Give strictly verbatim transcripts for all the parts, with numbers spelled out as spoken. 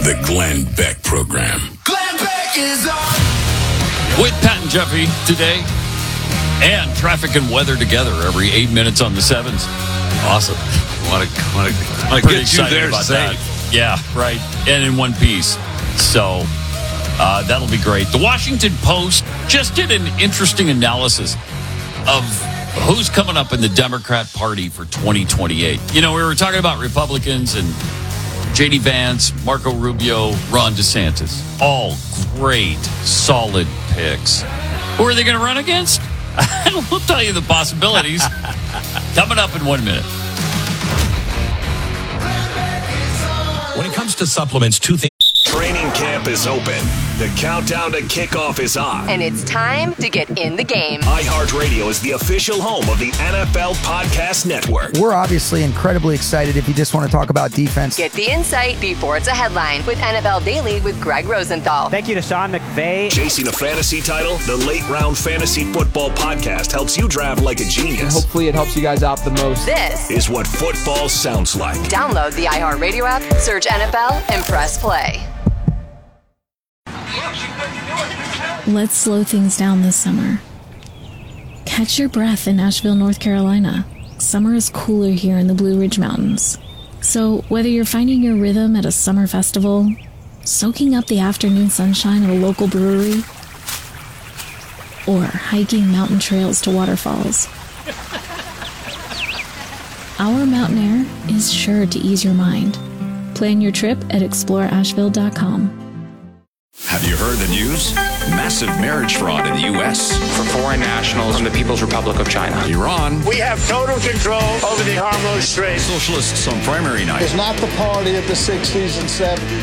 The Glenn Beck Program. Glenn Beck is on. With Pat and Jeffy today, and traffic and weather together every eight minutes on the sevens. Awesome. Want to want to want to get you there about safe. That. Yeah, right. And in one piece. So uh, that'll be great. The Washington Post just did an interesting analysis of who's coming up in the Democrat Party for twenty twenty-eight. You know, we were talking about Republicans and J D Vance, Marco Rubio, Ron DeSantis. All great, solid picks. Who are they going to run against? We'll tell you the possibilities coming up in one minute. When it comes to supplements, two things. Training camp is open. The countdown to kickoff is on. And it's time to get in the game. iHeartRadio is the official home of the N F L Podcast Network. We're obviously incredibly excited if you just want to talk about defense. Get the insight before it's a headline with N F L Daily with Greg Rosenthal. Thank you to Sean McVay. Chasing a fantasy title, the Late Round Fantasy Football Podcast helps you draft like a genius. And hopefully it helps you guys out the most. This is what football sounds like. Download the iHeartRadio app, search N F L, and press play. Let's slow things down this summer. Catch your breath in Asheville, North Carolina. Summer is cooler here in the Blue Ridge Mountains. So whether you're finding your rhythm at a summer festival, soaking up the afternoon sunshine of a local brewery, or hiking mountain trails to waterfalls, our mountain air is sure to ease your mind. Plan your trip at explore asheville dot com. Have you heard the news? Massive marriage fraud in the U S for foreign nationals from the People's Republic of China. Iran. We have total control over the Hormuz Strait. Socialists on primary night. It's not the party of the sixties and seventies.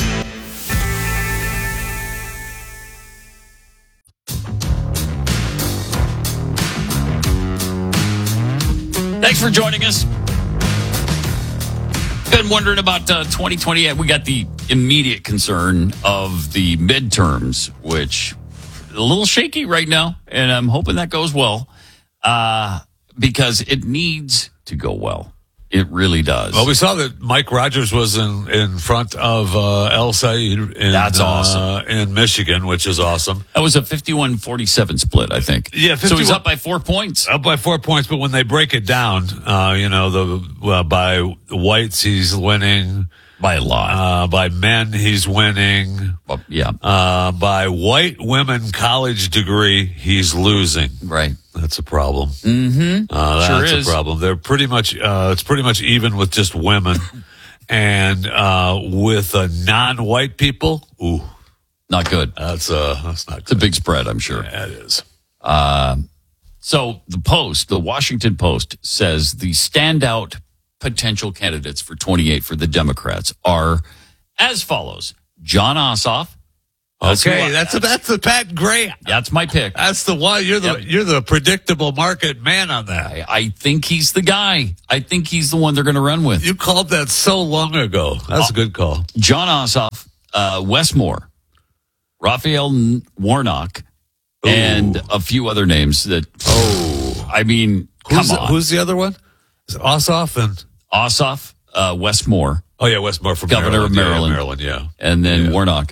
Thanks for joining us. Been wondering about uh, twenty twenty. We got the immediate concern of the midterms, which is a little shaky right now, and I'm hoping that goes well uh, because it needs to go well. It really does. Well, we saw that Mike Rogers was in, in front of uh, El Said in, That's awesome. uh, in Michigan, which is awesome. That was a fifty-one forty-seven split, I think. Yeah, so he's up by four points. Up by four points, but when they break it down, uh, you know, the uh, by whites he's winning. By a lot. Uh, by men, he's winning. Well, yeah. Uh, by white women college degree, he's losing. Right. That's a problem. Mm-hmm. Uh, that's sure is. a problem. They're pretty much, uh, it's pretty much even with just women. And, uh, with uh, non-white people, ooh. Not good. That's, uh, that's not good. It's a big spread, I'm sure. Yeah, it is. Uh, so the Post, the Washington Post, says the standout potential candidates for twenty-eight for the Democrats are as follows. John Ossoff. That's okay, I, that's a, that's the Pat Gray. That's my pick. That's the one. You're the yep. you're the predictable market man on that. I, I think he's the guy. I think he's the one they're going to run with. You called that so long ago. That's uh, a good call. John Ossoff, uh, Wes Moore, Raphael Warnock, Ooh. and a few other names that. Oh, I mean, who's come the, on. Who's the other one? Is it Ossoff and Ossoff, uh, Wes Moore. Oh yeah, Wes Moore from Governor Maryland. of Maryland. Yeah, Maryland, yeah. And then yeah. Warnock.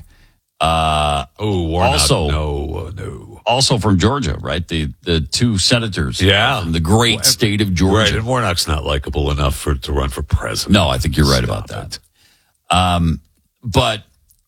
Uh, oh, Warnock. Also, no, no. Also from Georgia, right? The the two senators. Yeah. From the great well, state of Georgia. Right, and Warnock's not likable enough for to run for president. No, I think you're right Stop about that. Um, but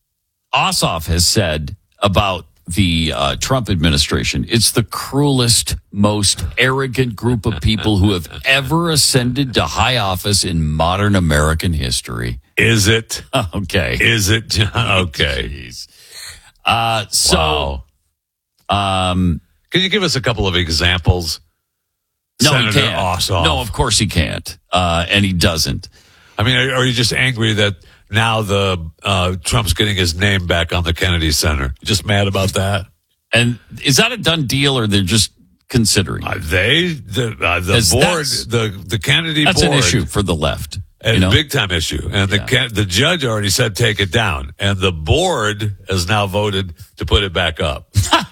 Ossoff has said about the uh, Trump administration, it's the cruelest, most arrogant group of people who have ever ascended to high office in modern American history. Is it? Okay. Is it, John? Okay. Jeez. Uh, so, wow. um, can you give us a couple of examples? No, Senator he can't. Ossoff. No, of course he can't. Uh, and he doesn't. I mean, are, are you just angry that now the uh, Trump's getting his name back on the Kennedy Center? You just mad about that? And is that a done deal, or they're just considering? Uh, they the uh, the board the the Kennedy that's board. That's an issue for the left. A you know? big time issue, and the yeah. the judge already said take it down, and the board has now voted to put it back up.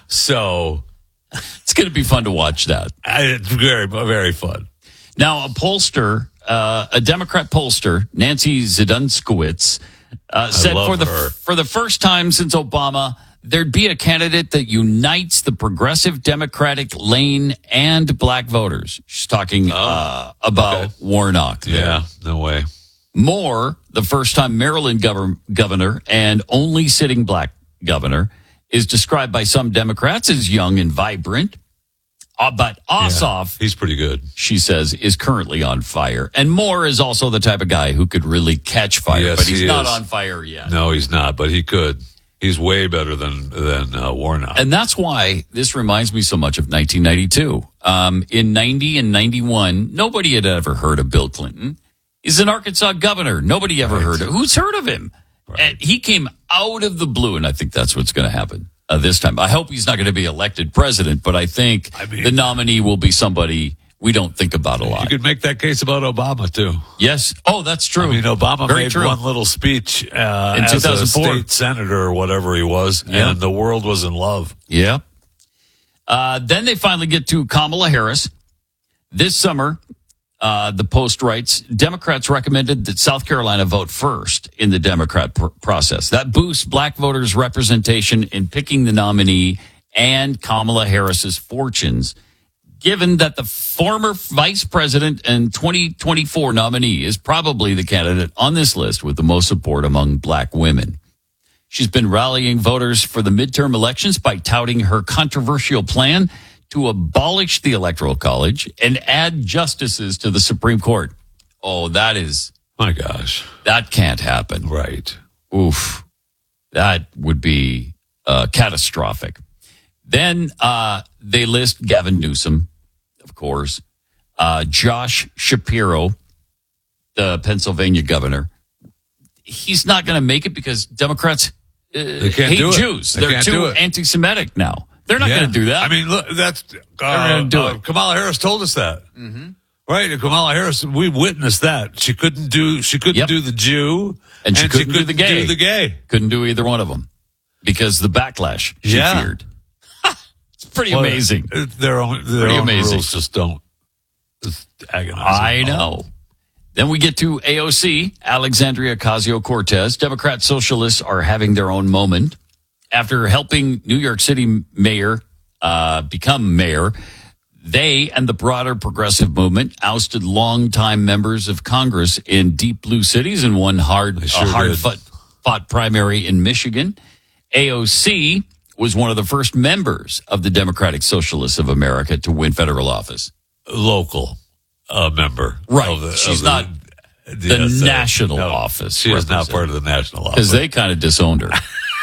So it's going to be fun to watch that. It's very very fun. Now, a pollster, uh, a Democrat pollster, Nancy Zdunskowicz, uh, said love for the her. for the first time since Obama, there'd be a candidate that unites the progressive Democratic lane and black voters. She's talking uh, about okay. Warnock. There. Yeah, no way. Moore, the first time Maryland gov- governor and only sitting black governor, is described by some Democrats as young and vibrant. Uh, but Ossoff, yeah, he's pretty good. She says, is currently on fire. And Moore is also the type of guy who could really catch fire, Yes, but he's he not is. on fire yet. No, he's not, but he could. He's way better than than uh, Warnock. And that's why this reminds me so much of nineteen ninety-two. Um, in ninety and ninety-one, nobody had ever heard of Bill Clinton. He's an Arkansas governor. Nobody ever Right. heard of Who's heard of him? Right. And he came out of the blue, and I think that's what's going to happen uh, this time. I hope he's not going to be elected president, but I think I mean- the nominee will be somebody we don't think about a lot. You could make that case about Obama, too. Yes. Oh, that's true. I mean, Obama Very made true. one little speech uh, In as two a thousand four. state senator or whatever he was, Yeah. and the world was in love. Yeah. Uh, then they finally get to Kamala Harris. This summer, uh, the Post writes, Democrats recommended that South Carolina vote first in the Democrat pr- process. That boosts black voters' representation in picking the nominee and Kamala Harris's fortunes, given that the former vice president and twenty twenty-four nominee is probably the candidate on this list with the most support among black women. She's been rallying voters for the midterm elections by touting her controversial plan to abolish the Electoral College and add justices to the Supreme Court. Oh, that is, My gosh. that can't happen. Right. Oof. That would be uh, catastrophic. Then uh, they list Gavin Newsom, of course, uh, Josh Shapiro, the Pennsylvania governor. He's not going to make it because Democrats uh, They can't hate do it. Jews. They They're can't do too it. anti-Semitic now. They're not Yeah. going to do that. I mean, look, that's uh, gonna do uh, it. Kamala Harris told us that. Mm-hmm. Right, and Kamala Harris, we witnessed that. She couldn't do. She couldn't Yep. do the Jew, And she couldn't do the gay. do the gay. Couldn't do either one of them because the backlash she Yeah. feared. It's pretty Well, amazing. uh, Their own, their Pretty own amazing. rules just don't. It's agonizing. I know. Then we get to A O C, Alexandria Ocasio-Cortez. Democrat socialists are having their own moment. After helping New York City mayor uh, become mayor, they and the broader progressive movement ousted longtime members of Congress in deep blue cities and won hard, They sure a hard did. fought, fought primary in Michigan. A O C was one of the first members of the Democratic Socialists of America to win federal office. Local uh, member, Right. of the- She's of not the, the D S A. national No, office She is not part of the national because office. they kind of disowned her.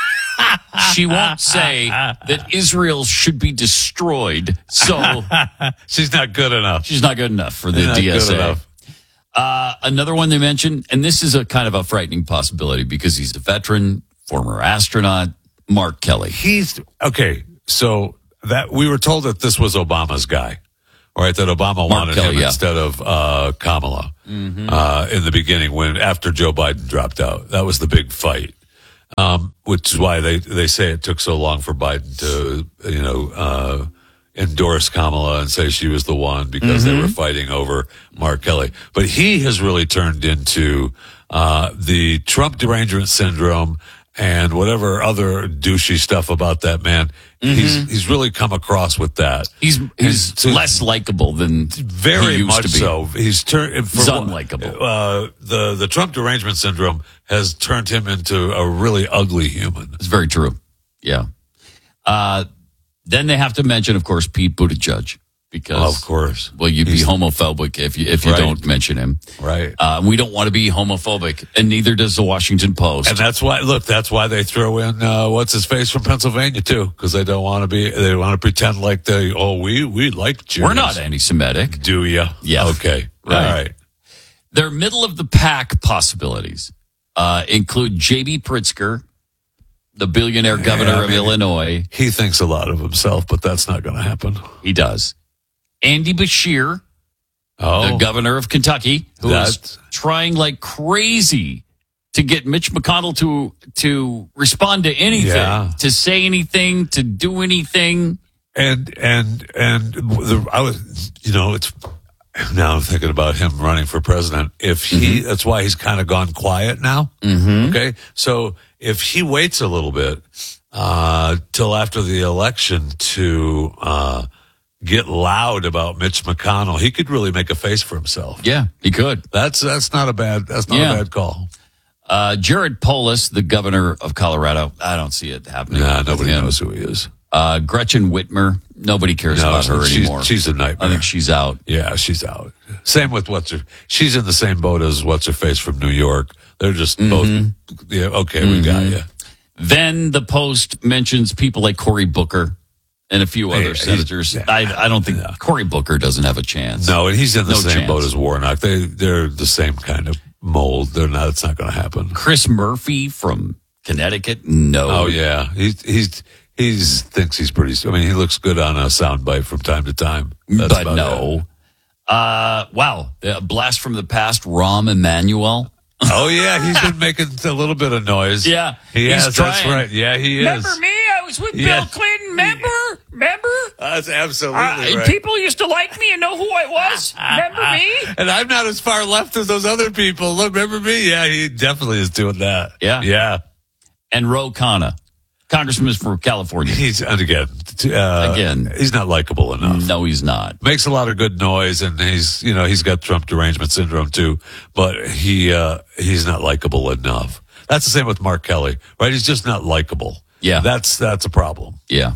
She won't say that Israel should be destroyed, so She's not good enough. she's not good enough for the Not D S good A. enough. Uh, another one they mentioned, and this is a kind of a frightening possibility because he's a veteran, former astronaut, Mark Kelly. He's okay. So that we were told that this was Obama's guy, right? That Obama wanted Kelly, him yeah. instead of uh, Kamala uh, in the beginning when after Joe Biden dropped out. That was the big fight, um, which is why they they say it took so long for Biden to you know uh, endorse Kamala and say she was the one because they were fighting over Mark Kelly. But he has really turned into uh, the Trump derangement syndrome. And whatever other douchey stuff about that man, he's he's really come across with that. He's he's And to- less likable than very he used much to be. so. He's turned He's unlikable. Uh, the the Trump derangement syndrome has turned him into a really ugly human. It's very true. Yeah. Uh, then they have to mention, of course, Pete Buttigieg because, Of course, well, you'd be He's- homophobic if you if you Right. don't mention him. right. Uh, we don't want to be homophobic, and neither does the Washington Post. And that's why, look, that's why they throw in uh, what's his face from Pennsylvania too, because they don't want to be, they want to pretend like they, oh, we we like Jews. We're not anti-Semitic. Do you? Yeah. Okay. Right. All right. Their middle of the pack possibilities uh, include J B. Pritzker, the billionaire governor Yeah, I of mean, Illinois. He thinks a lot of himself, but that's not going to happen. He does. Andy Beshear, Oh, the governor of Kentucky, who is That's- trying like crazy to get Mitch McConnell to to respond to anything, Yeah. to say anything, to do anything. and and and the, I was, you know, it's now I'm thinking about him running for president. If he, mm-hmm. that's why he's kind of gone quiet now. Mm-hmm. Okay. So if he waits a little bit, uh, till after the election to, uh, get loud about Mitch McConnell, he could really make a face for himself. Yeah, he could. That's, that's not a bad, that's not yeah. a bad call. Uh, Jared Polis, the governor of Colorado, I don't see it happening. Nah, nobody knows who he is. Uh, Gretchen Whitmer, nobody cares no, about her she's, anymore. She's a nightmare. I think she's out. Yeah, she's out. Same with what's her. She's in the same boat as what's her face from New York. They're just mm-hmm. both. Yeah, okay, mm-hmm. we got you. Then the Post mentions people like Cory Booker and a few other yeah, senators. I, I don't think yeah. Cory Booker doesn't have a chance. No, and he's in the no same chance. boat as Warnock. They they're the same kind of mold. They're not. It's not going to happen. Chris Murphy from Connecticut. No. Oh yeah, he's he's. He's thinks he's pretty. I mean, he looks good on a soundbite from time to time. That's but no. Uh, wow. A blast from the past, Rahm Emanuel. Oh, yeah. He's been making a little bit of noise. Yeah. He he's has. Trying. That's right. Yeah, he is. Remember me? I was with yeah. Bill Clinton. Remember? Remember? That's absolutely uh, right. People used to like me and know who I was. Remember me? And I'm not as far left as those other people. Look, remember me? Yeah, he definitely is doing that. Yeah. Yeah. And Ro Khanna. Congressman from California. He's, and again, uh, again, he's not likable enough. No, he's not. Makes a lot of good noise, and he's, you know, he's got Trump derangement syndrome too, but he, uh, he's not likable enough. That's the same with Mark Kelly, right? He's just not likable. Yeah. That's, that's a problem. Yeah.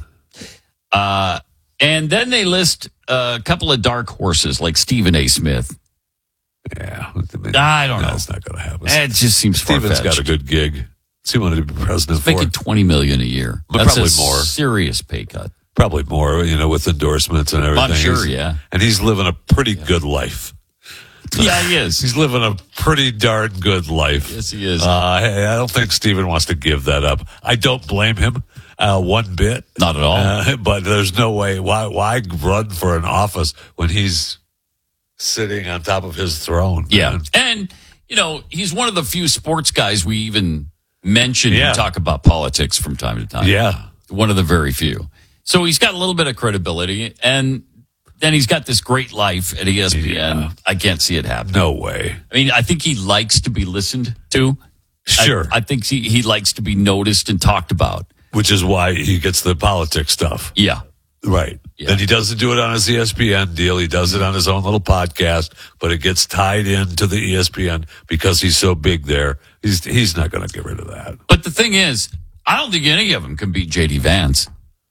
Uh, and then they list a couple of dark horses like Stephen A. Smith. Yeah. I don't know. That's not going to happen. It just seems Stephen's far-fetched. got a good gig. He wanted to be president He's making for. twenty million dollars a year. But That's probably a more. Serious pay cut. Probably more, you know, with endorsements and everything. I'm sure, he's, yeah. And he's living a pretty yeah. good life. Yeah, he is. He's living a pretty darn good life. Yes, he is. Uh, hey, I don't think Stephen wants to give that up. I don't blame him uh, one bit. Not at all. Uh, but there's no way. Why, why run for an office when he's sitting on top of his throne? Yeah. Man? And, you know, he's one of the few sports guys we even mention yeah. and talk about politics from time to time. Yeah. One of the very few. So he's got a little bit of credibility, and then he's got this great life at E S P N. Yeah. I can't see it happen. No way. I mean, I think he likes to be listened to. Sure. I, I think he, he likes to be noticed and talked about. Which is why he gets the politics stuff. Yeah. Right. Yeah. And he doesn't do it on his E S P N deal. He does it on his own little podcast, but it gets tied into the E S P N because he's so big there. He's he's not going to get rid of that. But the thing is, I don't think any of them can beat J D Vance.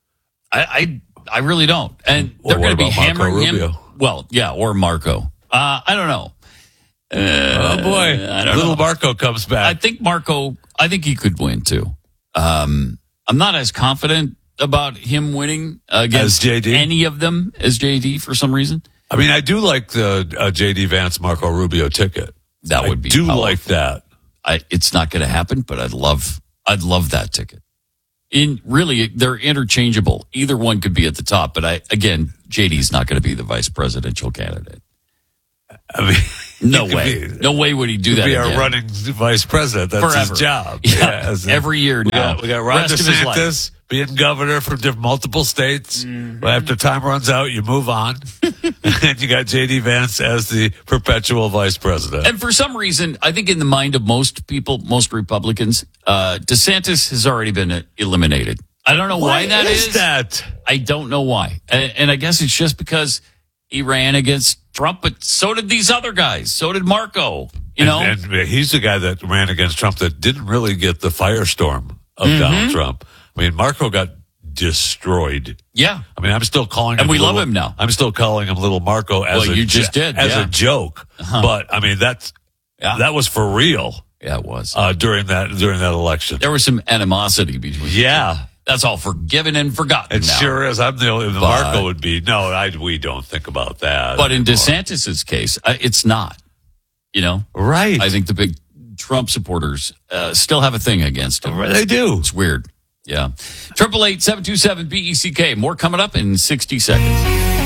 I I, I really don't. And Or they're going to be what about Marco hammering Rubio? him. Well, yeah, or Marco. Uh, I don't know. Uh, oh boy, I don't little know. Marco comes back. I think Marco. I think he could win too. Um, I'm not as confident about him winning against As J D? any of them as J D for some reason. I mean, I do like the uh, J D Vance Marco Rubio ticket. That would I be do powerful. like that. I, it's not going to happen, but I'd love, I'd love that ticket. In really, they're interchangeable. Either one could be at the top, but I again, J D's not going to be the vice presidential candidate. I mean, no he could way, be- no way would he do He'd that be again. our running vice president. That's Forever. his job. Yeah, as in- every year we now. got, we got Ron Rest of his life. DeSantis being governor from different, multiple states. Mm-hmm. But after time runs out, you move on. And you got J D Vance as the perpetual vice president. And for some reason, I think in the mind of most people, most Republicans, uh, DeSantis has already been eliminated. I don't know why, Why that is is. that? I don't know why. And, and I guess it's just because he ran against Trump, but so did these other guys. So did Marco, you know? And, and he's the guy that ran against Trump that didn't really get the firestorm of Mm-hmm. Donald Trump. I mean, Marco got destroyed. Yeah. I mean, I'm still calling And him we love little- him now. I'm still calling him Little Marco as Well, a you just jo- did, as yeah. a joke. Uh-huh. But I mean, that's Yeah. that was for real Yeah, it was. uh, during that during that election. There was some animosity between Yeah. the two. That's all forgiven and forgotten It now. sure is. I'm the only. The But- Marco would be no. I we don't think about that. But in anymore. DeSantis's case, uh, it's not. You know? right? I think the big Trump supporters uh, still have a thing against him. they do. It's weird. Yeah. Triple eight seven two seven B E C K. More coming up in sixty seconds.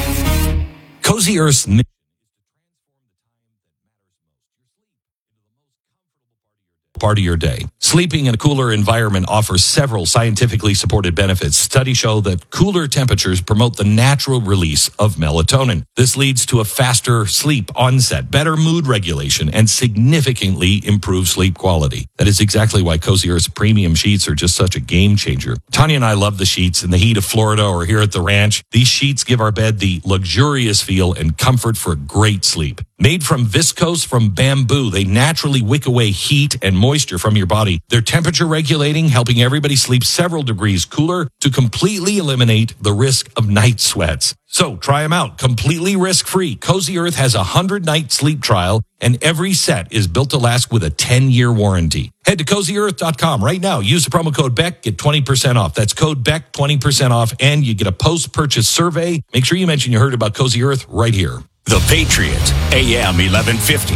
Cozy Earth's mission part of your day. Sleeping in a cooler environment offers several scientifically supported benefits. Studies show that cooler temperatures promote the natural release of melatonin. This leads to a faster sleep onset, better mood regulation, and significantly improved sleep quality. That is exactly why Cozy Earth's premium sheets are just such a game changer. Tanya and I love the sheets in the heat of Florida or here at the ranch. These sheets give our bed the luxurious feel and comfort for great sleep. Made from viscose from bamboo, they naturally wick away heat and moisture from your body. They're temperature regulating, helping everybody sleep several degrees cooler to completely eliminate the risk of night sweats. So try them out, completely risk-free. Cozy Earth has a one hundred night sleep trial, and every set is built to last with a ten-year warranty. Head to cozy earth dot com right now. Use the promo code Beck, get twenty percent off. That's code Beck, twenty percent off, and you get a post-purchase survey. Make sure you mention you heard about Cozy Earth right here. The Patriot, A M eleven fifty.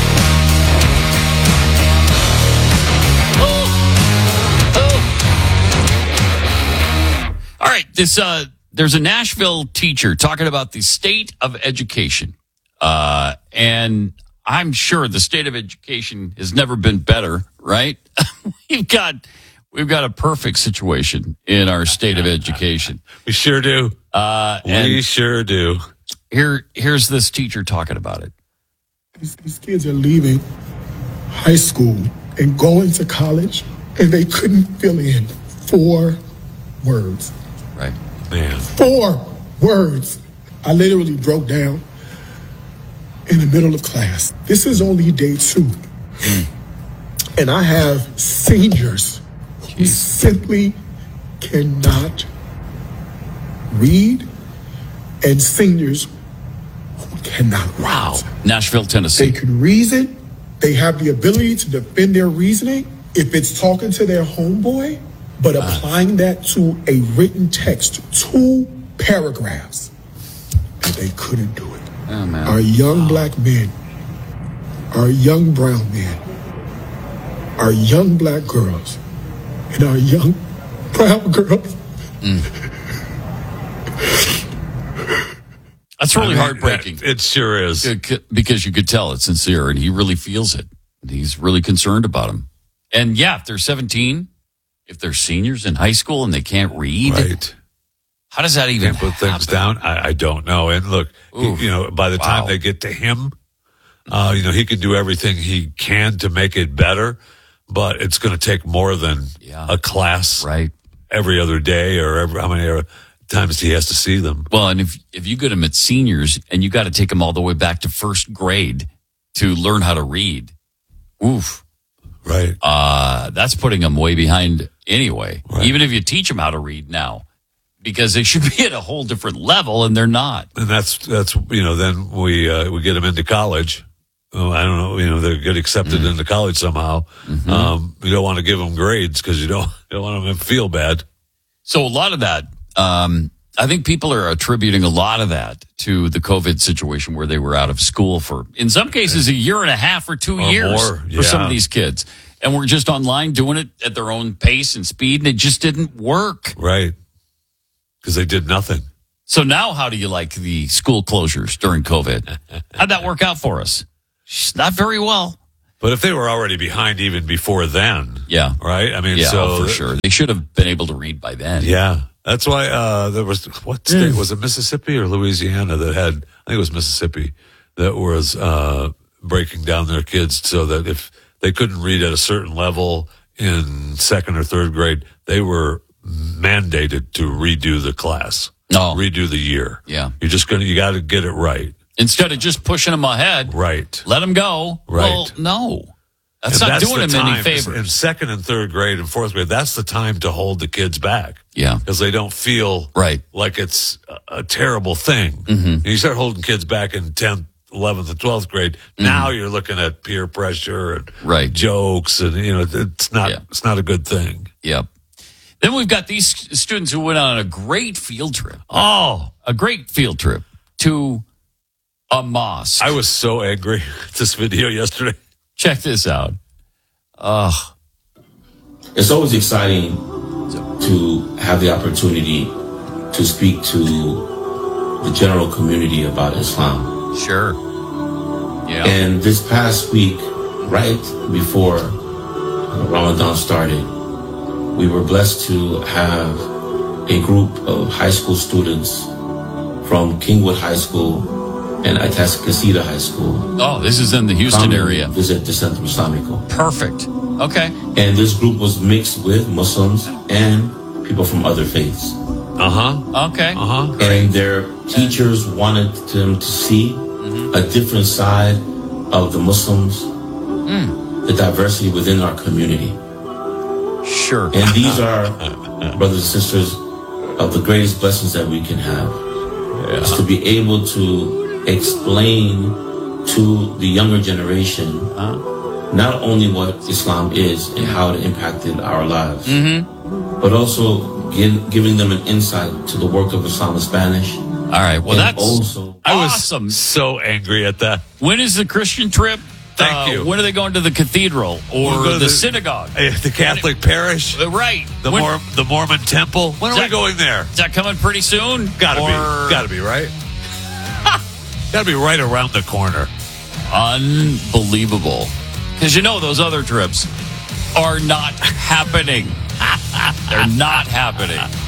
All right, this uh, there's a Nashville teacher talking about the state of education, uh, and I'm sure the state of education has never been better. Right? we've got we've got a perfect situation in our state of education. We sure do. Uh, we sure do. Here, here's this teacher talking about it. These, these kids are leaving high school and going to college, and they couldn't fill in four words. Right. Man. Four words. I literally broke down in the middle of class. This is only day two. Mm. And I have seniors who Jeez. simply cannot read, and seniors who cannot write. Wow. Nashville, Tennessee. They can reason. They have the ability to defend their reasoning if it's talking to their homeboy, but uh. applying that to a written text, two paragraphs, and they couldn't do it. Oh, man. Our young wow. black men, our young brown men, our young black girls, and our young brown girls. Mm. That's really I mean, heartbreaking. It sure is. Because you could tell it's sincere, and he really feels it. He's really concerned about him. And yeah, if they're seventeen, if they're seniors in high school and they can't read, right. How does that even Can't put happen? things down? I, I don't know. And look, he, you know, by the wow. time they get to him, uh, you know, he can do everything he can to make it better, but it's going to take more than yeah. a class right. every other day or every, how many times he has to see them. Well, and if if you get them at seniors and you got to take them all the way back to first grade to learn how to read, oof. Right. Uh, that's putting them way behind anyway, right. even if you teach them how to read now. Because they should be at a whole different level, and they're not. And that's, that's you know, then we uh, we get them into college. Oh, I don't know, you know, they get accepted mm-hmm. into college somehow. Mm-hmm. Um, you don't want to give them grades because you don't, you don't want them to feel bad. So a lot of that, um, I think people are attributing a lot of that to the COVID situation where they were out of school for, in some cases, a year and a half or two or years more. Yeah. for some of these kids. And we're just online doing it at their own pace and speed, and it just didn't work. Right. Because they did nothing. So now how do you like the school closures during COVID? How'd that work out for us? Not very well. But if they were already behind even before then. Yeah. Right? I mean, yeah, so. for sure. They should have been able to read by then. Yeah. That's why uh, there was, what state? Was it Mississippi or Louisiana that had, I think it was Mississippi, that was uh, breaking down their kids so that if they couldn't read at a certain level in second or third grade, they were mandated to redo the class, no. redo the year. Yeah. You're just going to, you got to get it right. Instead of just pushing them ahead. Right. Let them go. Right. Well, no. That's and not that's doing them time, any favors. In second and third grade and fourth grade, that's the time to hold the kids back. Yeah. Because they don't feel right. like it's a, a terrible thing. Mm-hmm. And you start holding kids back in tenth, eleventh, and twelfth grade. Mm-hmm. Now you're looking at peer pressure and right. jokes, and you know it's not yeah. it's not a good thing. Yep. Then we've got these students who went on a great field trip. Oh, a great field trip to a mosque. I was so angry at this video yesterday. Check this out. Ugh. It's always exciting to have the opportunity to speak to the general community about Islam. Sure. Yeah. And this past week, right before Ramadan started, we were blessed to have a group of high school students from Kingwood High School and Atascocita High School. Oh, this is in the Houston area. Visit the Centro Islamico. Perfect. Okay. And this group was mixed with Muslims and people from other faiths. Uh-huh. Okay. Uh-huh. And their teachers wanted them to see mm-hmm. a different side of the Muslims, mm. the diversity within our community. Sure. And these are, brothers and sisters, of the greatest blessings that we can have. Yeah. Is to be able to explain to the younger generation uh, not only what Islam is and how it impacted our lives, mm-hmm. but also give, giving them an insight to the work of Islam in Spanish. All right. Well, that's also I was awesome. So angry at that. When is the Christian trip? Thank uh, you. When are they going to the cathedral or we'll the, the synagogue? Uh, the Catholic when, parish? Uh, right. The, when, Mor- the Mormon temple? When are that, we going there? Is that coming pretty soon? Gotta or... be. Gotta be, right? Gotta be right around the corner. Unbelievable. Because you know those other trips are not happening. They're not happening.